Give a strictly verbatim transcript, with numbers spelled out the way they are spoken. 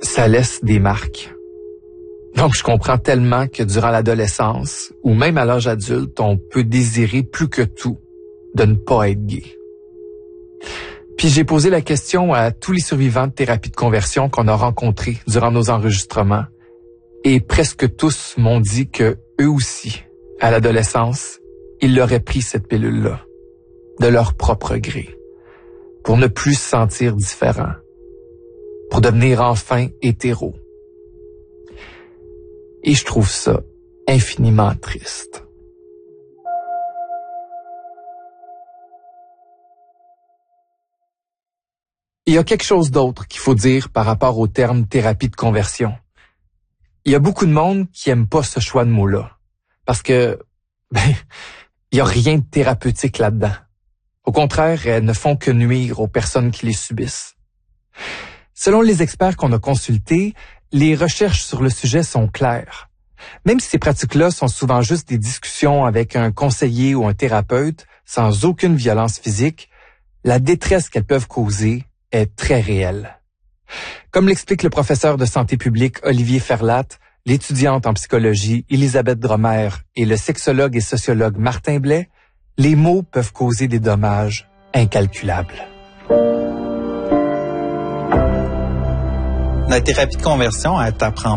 ça laisse des marques. Donc, je comprends tellement que durant l'adolescence, ou même à l'âge adulte, on peut désirer plus que tout de ne pas être gay. Puis j'ai posé la question à tous les survivants de thérapie de conversion qu'on a rencontrés durant nos enregistrements, et presque tous m'ont dit que eux aussi, à l'adolescence, ils l'auraient pris cette pilule-là, de leur propre gré, pour ne plus se sentir différents, pour devenir enfin hétéro. Et je trouve ça infiniment triste. Il y a quelque chose d'autre qu'il faut dire par rapport au terme thérapie de conversion. Il y a beaucoup de monde qui aime pas ce choix de mot-là, parce que, ben, il y a rien de thérapeutique là-dedans. Au contraire, elles ne font que nuire aux personnes qui les subissent. Selon les experts qu'on a consultés, les recherches sur le sujet sont claires. Même si ces pratiques-là sont souvent juste des discussions avec un conseiller ou un thérapeute, sans aucune violence physique, la détresse qu'elles peuvent causer est très réelle. Comme l'explique le professeur de santé publique Olivier Ferlat, l'étudiante en psychologie Elisabeth Dromer et le sexologue et sociologue Martin Blais, les mots peuvent causer des dommages incalculables. La thérapie de conversion, elle t'apprend